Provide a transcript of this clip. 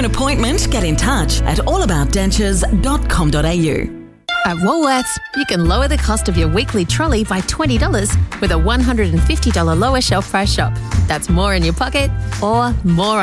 an appointment, get in touch at allaboutdentures.com.au. At Woolworths, you can lower the cost of your weekly trolley by $20 with a $150 lower shelf price shop. That's more in your pocket or more